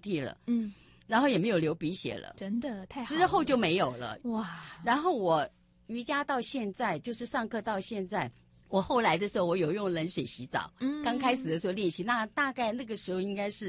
涕了，然后也没有流鼻血了， 真的太好了， 之后就没有了。 哇！ 然后我瑜伽到现在，就是上课到现在，我后来的时候我有用冷水洗澡，刚开始的时候练习，那大概那个时候应该是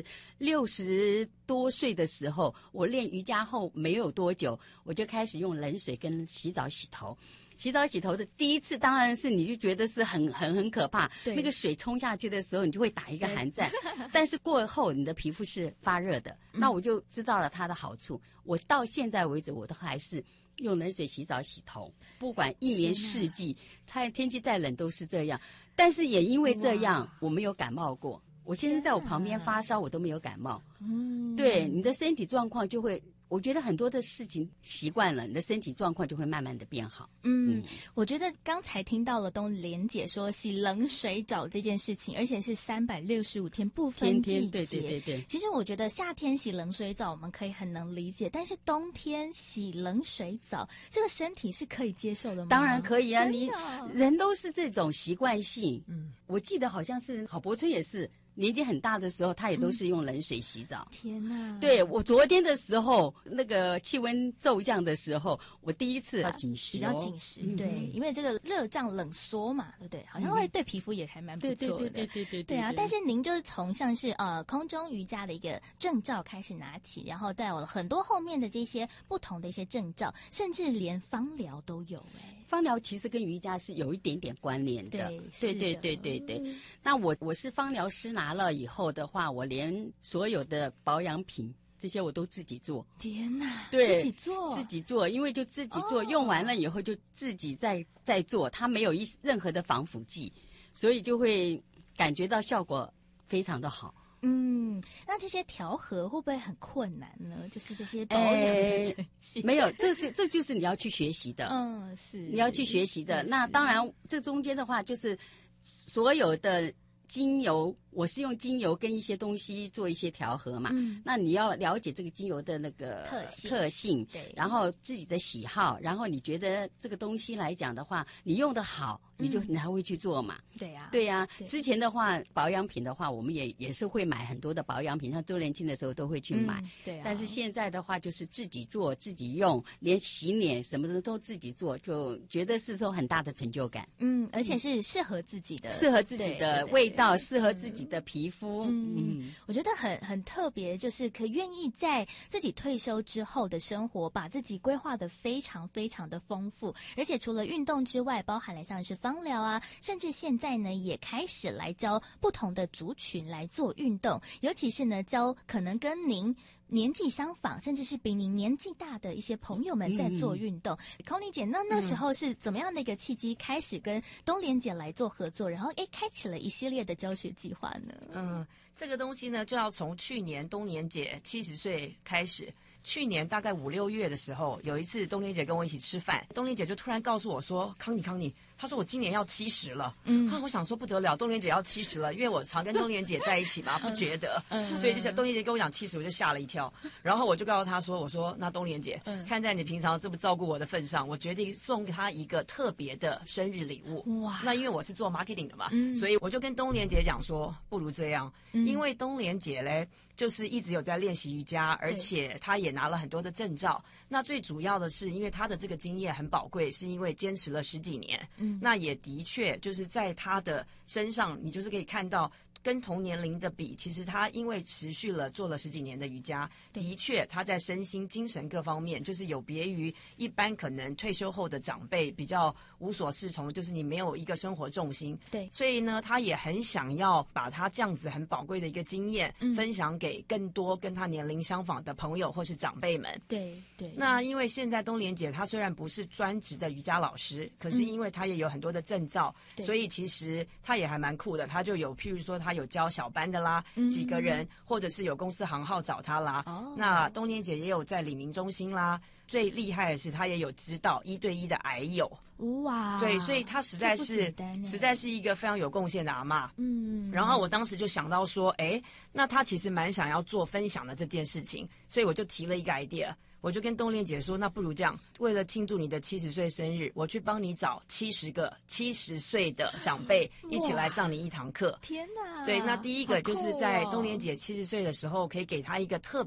60多岁的时候，我练瑜伽后没有多久，我就开始用冷水跟洗澡洗头。洗澡洗头的第一次当然是你就觉得是很可怕，那个水冲下去的时候你就会打一个寒战，但是过后你的皮肤是发热的，那我就知道了它的好处。我到现在为止我都还是用冷水洗澡洗头，不管一年四季，天气再冷都是这样。但是也因为这样我没有感冒过，我现在在我旁边发烧我都没有感冒。对，你的身体状况就会，我觉得很多的事情习惯了，你的身体状况就会慢慢的变好。 我觉得刚才听到了东莲姐说洗冷水澡这件事情，而且是365天不分季节。 对。 其实我觉得夏天洗冷水澡我们可以很能理解，但是冬天洗冷水澡，这个身体是可以接受的吗？ 当然可以啊，你人都是这种习惯性。我记得好像是郝柏村也是。年纪很大的时候他也都是用冷水洗澡。 天哪！对， 我昨天的时候那个气温骤降的时候，我第一次比较紧实。对，因为这个热胀冷缩嘛，对不对？好像会对皮肤也还蛮不错的。对啊，但是您就是从像是空中瑜伽的一个证照开始拿起，然后带有了很多后面的这些不同的一些证照，甚至连芳疗都有。 芳疗其实跟瑜伽是有一点点关联的。对。那我是芳疗师拿了以后的话，我连所有的保养品这些我都自己做。 天哪！ 对， 自己做，因为就自己做，用完了以后就自己再做，它没有任何的防腐剂，所以就会感觉到效果非常的好。 那这些调和会不会很困难呢？就是这些保养的程序。 没有，这就是你要去学习的。 是你要去学习的。那当然，这中间的话就是所有的精油，我是用精油跟一些东西做一些调和嘛。那你要了解这个精油的那个特性，对，然后自己的喜好，然后你觉得这个东西来讲的话，你用得好，你还会去做嘛。对呀。之前的话，保养品的话，我们也是会买很多的保养品，像周年庆的时候都会去买。 对啊。 但是现在的话，就是自己做自己用，连洗脸什么的都自己做，就觉得是说很大的成就感。 而且是适合自己的味道，适合自己的皮肤。 我觉得很特别，就是可愿意在自己退休之后的生活，把自己规划得非常非常的丰富，而且除了运动之外，包含了像是芳疗啊，甚至现在呢也开始来教不同的族群来做运动，尤其是呢教可能跟您年纪相仿，甚至是比您年纪大的一些朋友们在做运动。Connie 姐，那时候是怎么样的一个契机开始跟东莲姐来做合作，然后开启了一系列的教学计划呢？ 这个东西呢就要从去年东莲姐70岁开始。去年大概5、6月的时候，有一次东莲姐跟我一起吃饭，东莲姐就突然告诉我说：“康妮，她说我今年要70了。”我想说不得了，东莲姐要70了，因为我常跟东莲姐在一起嘛，不觉得，所以就想东莲姐跟我讲70，我就吓了一跳。然后我就告诉她说：“我说那东莲姐，看在你平常这么照顾我的份上，我决定送给她一个特别的生日礼物。”哇！那因为我是做 marketing 的嘛，所以我就跟东莲姐讲说，不如这样，因为东莲姐嘞，就是一直有在练习瑜伽，而且她也拿了很多的证照。那最主要的是，因为她的这个经验很宝贵，是因为坚持了10几年。那也的确就是在她的身上，你就是可以看到跟同年龄的比，其实她因为持续了做了10几年的瑜伽，的确她在身心精神各方面就是有别于一般可能退休后的长辈比较无所适从，就是你没有一个生活重心。对，所以呢她也很想要把她这样子很宝贵的一个经验分享给更多跟她年龄相仿的朋友或是长辈们。对。那因为现在东莲姐她虽然不是专职的瑜伽老师，可是因为她也有很多的证照，所以其实她也还蛮酷的。她就有譬如说她有教小班的啦，几个人，或者是有公司行号找她啦。那东莲姐也有在李明中心啦，最厉害的是她也有指导1对1的癌友。哇！对，所以她实在是一个非常有贡献的阿嬷。然后我当时就想到说，那她其实蛮想要做分享的这件事情，所以我就提了一个 idea。我就跟东莲姐说，那不如这样，为了庆祝你的70岁生日，我去帮你找70个70岁的长辈一起来上你一堂课。天哪！对，那第一个就是在东莲姐70岁的时候，可以给她一个特